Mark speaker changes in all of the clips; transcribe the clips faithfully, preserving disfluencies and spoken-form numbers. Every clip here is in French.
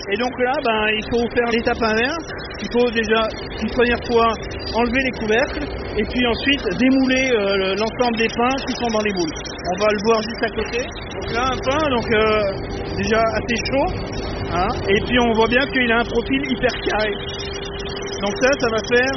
Speaker 1: Et donc là, ben, il faut faire l'étape inverse. Il faut déjà, une première fois, enlever les couvercles et puis ensuite démouler euh, l'ensemble des pains qui sont dans les boules. On va le voir juste à côté. Donc là, un pain, donc euh, déjà assez chaud. Hein, et puis on voit bien qu'il a un profil hyper carré. Donc ça, ça va faire,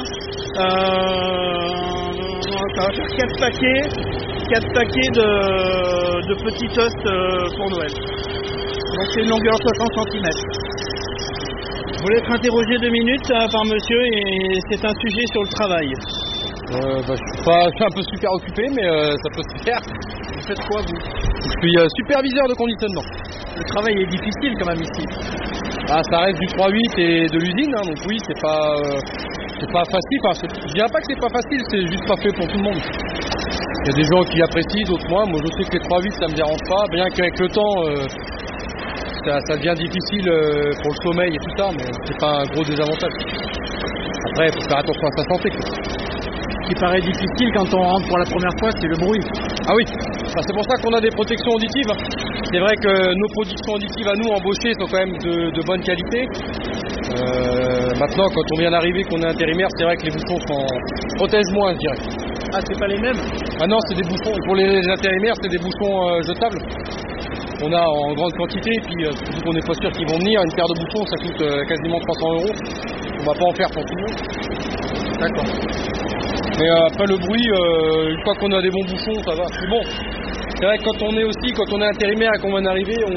Speaker 1: euh, ça va faire quatre paquets, quatre paquets de, de petits toasts pour Noël. Donc c'est une longueur de soixante centimètres. Je voulais être interrogé deux minutes euh, par monsieur et c'est un sujet sur le travail.
Speaker 2: Euh, bah, je, suis pas, je suis un peu super occupé, mais euh, ça peut se faire. Vous faites quoi, vous? Je suis euh, superviseur de conditionnement.
Speaker 1: Le travail est difficile quand même ici.
Speaker 2: Ah, ça reste du trois huit et de l'usine, hein, donc oui, c'est pas, euh, c'est pas facile. Enfin, c'est, je dirais pas que c'est pas facile, c'est juste pas fait pour tout le monde. Il y a des gens qui apprécient, d'autres moins. Moi, je sais que les trois huit, ça me dérange pas, bien qu'avec le temps, euh, ça, ça devient difficile euh, pour le sommeil et tout ça, mais c'est pas un gros désavantage. Après, il faut faire attention à sa santé, quoi.
Speaker 1: Ce qui paraît difficile quand on rentre pour la première fois, c'est le bruit.
Speaker 2: Ah oui, enfin, c'est pour ça qu'on a des protections auditives. C'est vrai que nos protections auditives à nous embauchées sont quand même de, de bonne qualité. Euh, maintenant, quand on vient d'arriver, qu'on est intérimaire, c'est vrai que les bouchons sont... protègent moins, je dirais.
Speaker 1: Ah, c'est pas les mêmes?
Speaker 2: Ah non, c'est des bouchons. Pour les intérimaires, c'est des bouchons euh, jetables. On a en grande quantité, et puis euh, vu qu'on n'est pas sûr qu'ils vont venir, une paire de bouchons, ça coûte euh, quasiment trois cents euros. On va pas en faire pour tout le monde.
Speaker 1: D'accord.
Speaker 2: Mais euh, après le bruit, euh, une fois qu'on a des bons bouchons, ça va. C'est bon. C'est vrai que quand on est aussi, quand on est intérimaire et qu'on vient d'arriver, on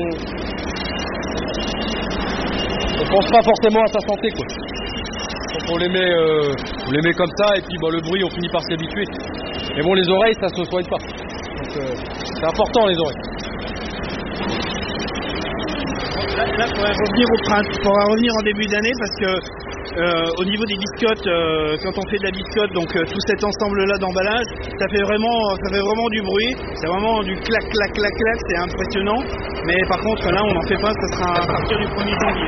Speaker 2: on pense pas forcément à sa santé, quoi. Donc on les met, euh, on les met comme ça, et puis bah, le bruit, on finit par s'habituer. Mais bon, les oreilles, ça se soigne pas. Donc euh, c'est important, les oreilles.
Speaker 1: Là, là faudrait revenir au printemps, faudrait revenir en début d'année parce que euh, au niveau des biscottes, euh, quand on fait de la biscotte, donc euh, tout cet ensemble-là d'emballage, ça fait vraiment, ça fait vraiment du bruit. C'est vraiment du clac, clac, clac, clac. C'est impressionnant. Mais par contre, là, on n'en fait pas. Ce sera à partir du premier janvier.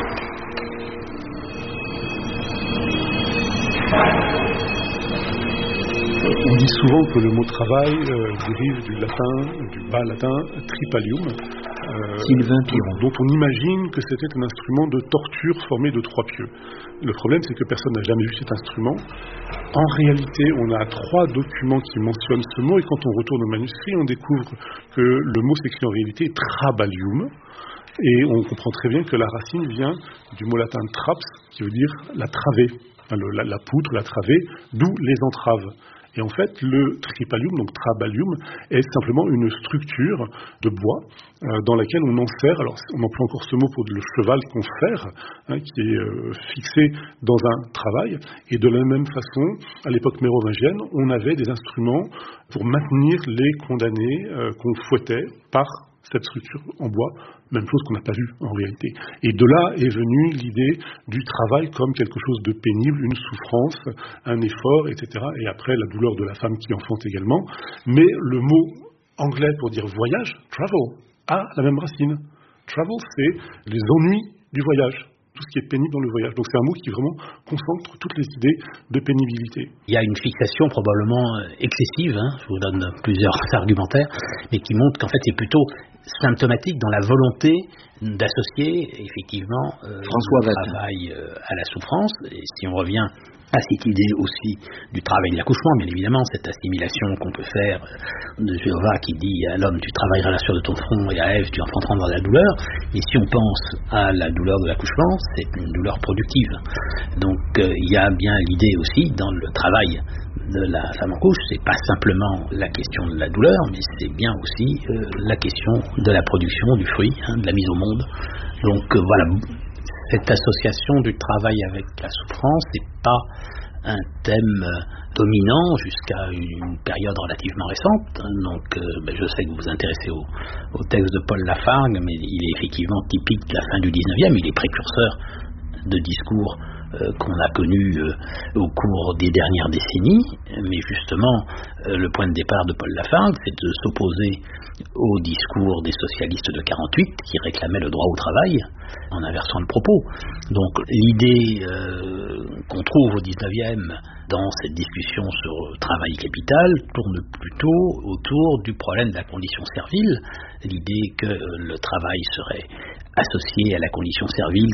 Speaker 3: On dit souvent que le mot travail euh, dérive du latin, du bas latin tripalium, euh,
Speaker 4: Sylvain Piron,
Speaker 3: dont on imagine que c'était un instrument de torture formé de trois pieux. Le problème, c'est que personne n'a jamais vu cet instrument. En réalité, on a trois documents qui mentionnent ce mot, et quand on retourne au manuscrit, on découvre que le mot s'écrit en réalité trabalium, et on comprend très bien que la racine vient du mot latin traps, qui veut dire la travée, enfin le, la, la poutre, la travée, d'où les entraves. Et en fait, le tripalium, donc trabalium, est simplement une structure de bois euh, dans laquelle on enserre, alors on emploie encore ce mot pour le cheval qu'on ferre, hein, qui est euh, fixé dans un travail. Et de la même façon, à l'époque mérovingienne, on avait des instruments pour maintenir les condamnés euh, qu'on fouettait par cette structure en bois, même chose qu'on n'a pas vue en réalité. Et de là est venue l'idée du travail comme quelque chose de pénible, une souffrance, un effort, et cetera. Et après, la douleur de la femme qui enfante également. Mais le mot anglais pour dire voyage, travel, a la même racine. Travel, c'est les ennuis du voyage, tout ce qui est pénible dans le voyage. Donc c'est un mot qui vraiment concentre toutes les idées de pénibilité.
Speaker 4: Il y a une fixation probablement excessive, hein, je vous donne plusieurs argumentaires, mais qui montre qu'en fait c'est plutôt symptomatique dans la volonté d'associer effectivement euh, le travail euh, à la souffrance. Et si on revient à cette idée aussi du travail de l'accouchement, bien évidemment, cette assimilation qu'on peut faire de Jéhovah qui dit à l'homme tu travailleras la sueur de ton front et à Ève tu enfanteras dans la douleur. Et si on pense à la douleur de l'accouchement, c'est une douleur productive. Donc euh, il y a bien l'idée aussi dans le travail de la femme en couche, c'est pas simplement la question de la douleur, mais c'est bien aussi euh, la question de la production du fruit, hein, de la mise au monde. Donc euh, voilà, cette association du travail avec la souffrance n'est pas un thème euh, dominant jusqu'à une période relativement récente. Donc euh, ben, je sais que vous vous intéressez au, au texte de Paul Lafargue, mais il est effectivement typique de la fin du dix-neuvième, il est précurseur de discours Euh, qu'on a connu euh, au cours des dernières décennies, mais justement euh, le point de départ de Paul Lafargue, c'est de s'opposer au discours des socialistes de quarante-huit qui réclamaient le droit au travail en inversant le propos. Donc l'idée euh, qu'on trouve au dix-neuvième dans cette discussion sur le travail capital tourne plutôt autour du problème de la condition servile, l'idée que le travail serait associé à la condition servile